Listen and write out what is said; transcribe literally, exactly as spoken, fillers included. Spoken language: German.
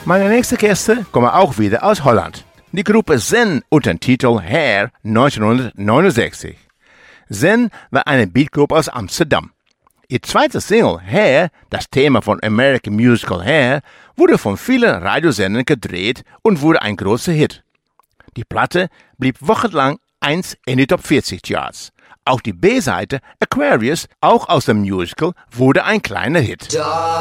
Meine nächste Gäste kommen auch wieder aus Holland. Die Gruppe Zen unter dem Titel Hair neunzehnhundertneunundsechzig. Zen war eine Beatgruppe aus Amsterdam. Ihr zweites Single, Hair, das Thema von American Musical Hair, wurde von vielen Radiosendern gedreht und wurde ein großer Hit. Die Platte blieb wochenlang eins in die Top vierzig Charts. Auch die B-Seite Aquarius, auch aus dem Musical, wurde ein kleiner Hit.